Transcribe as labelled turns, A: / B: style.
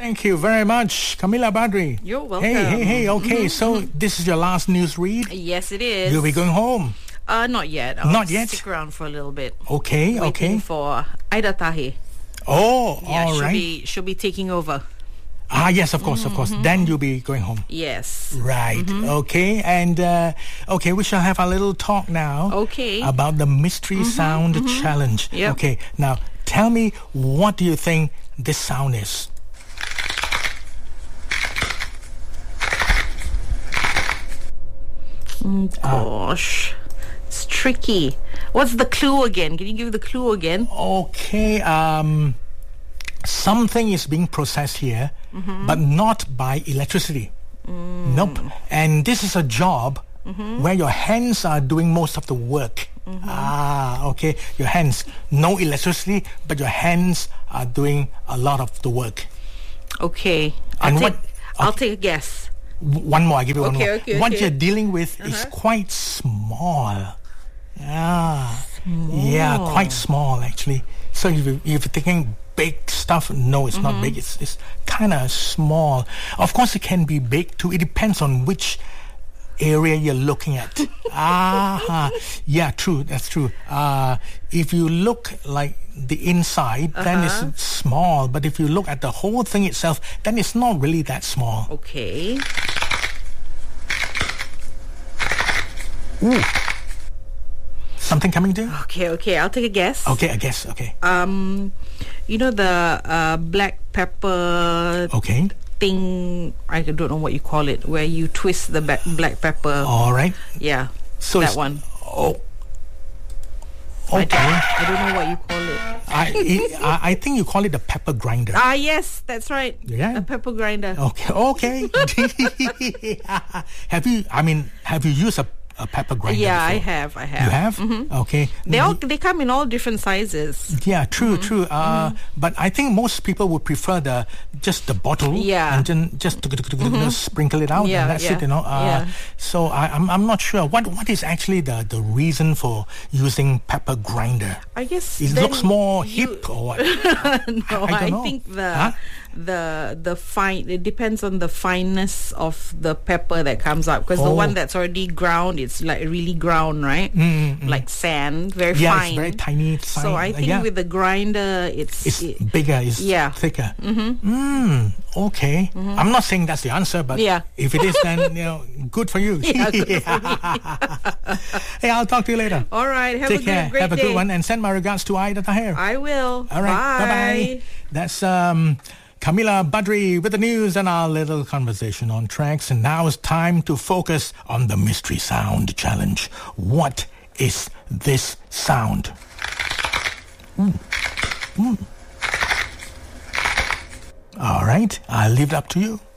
A: Thank you very much, Camila Badri.
B: You're welcome.
A: Hey. Okay, so this is your last news read?
B: Yes, it is.
A: You'll be going home?
B: Not yet. I'll
A: Not yet?
B: Stick around for a little bit.
A: Okay.
B: Waiting for Aida Tahe.
A: Oh,
B: Yeah,
A: all right.
B: she'll be taking over.
A: Yes, of course. Then you'll be going home.
B: Yes.
A: Right. Okay. And we shall have a little talk now.
B: Okay.
A: About the Mystery Sound Challenge.
B: Yep.
A: Okay. Now, tell me, what do you think this sound is?
B: Gosh. It's tricky. What's the clue again? Can you give the clue again?
A: Okay. Something is being processed here, but not by electricity. Nope. And this is a job where your hands are doing most of the work. Okay. Your hands. No electricity, but your hands are doing a lot of the work.
B: Okay. I'll take a guess.
A: One more. I give you one more.
B: Okay.
A: What you're dealing with is quite small. Yeah, quite small actually. So if you're thinking big stuff, no, it's not big. It's kind of small. Of course, it can be big too. It depends on which area you're looking at. Yeah, true. That's true. If you look like the inside, then it's small. But if you look at the whole thing itself, then it's not really that small.
B: Okay.
A: Ooh. Something coming to you?
B: Okay. I'll take a guess.
A: Okay, a guess. Okay.
B: You know the black pepper thing, I don't know what you call it, where you twist the black pepper.
A: All right.
B: Yeah.
A: So
B: that one.
A: Oh. Okay.
B: I don't know what you call it.
A: I think you call it a pepper grinder.
B: Yes, that's right.
A: Yeah.
B: A pepper grinder.
A: Okay. Have you used a pepper grinder
B: Yeah,
A: before?
B: I have.
A: You have? Okay.
B: They come in all different sizes.
A: Yeah, true. But I think most people would prefer just the bottle.
B: Yeah.
A: And then just sprinkle it out, and that's it. So I'm not sure what is actually the reason for using pepper grinder.
B: I guess
A: it looks more hip or what?
B: No, I think the fine, it depends on the fineness of the pepper that comes out, because the one that's already ground, it's like really ground, right? Like sand, very fine.
A: It's very tiny.
B: So I think with the grinder, it's
A: bigger, it's thicker. Okay. I'm not saying that's the answer, but if it is, then good for you.
B: Good for me.
A: Hey, I'll talk to you later.
B: All right.
A: Take care.
B: Have
A: a good one, and send my regards to Aida Taher.
B: I will.
A: All right. Bye. That's Camila Badri with the news and our little conversation on tracks. And now it's time to focus on the Mystery Sound Challenge. What is this sound? All right, I'll leave it up to you.